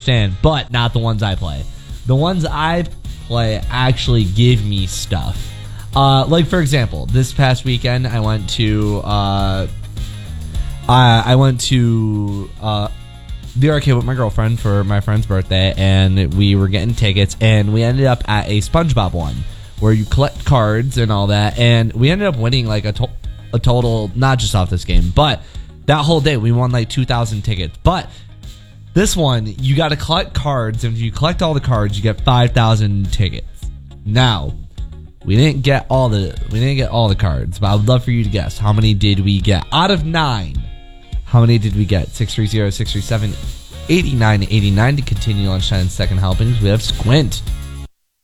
understand, but not the ones I play. The ones I play actually give me stuff. Like, for example, this past weekend, I went to the arcade with my girlfriend for my friend's birthday, and we were getting tickets, and we ended up at a SpongeBob one where you collect cards and all that, and we ended up winning like a total, not just off this game, but that whole day we won like 2,000 tickets. But this one, you got to collect cards, and if you collect all the cards, you get 5,000 tickets. Now, we didn't get all the cards, but I would love for you to guess, how many did we get out of 9? How many did we get? 630, 637, 89, 89 to continue Lunchtime's second helpings. We have Squint.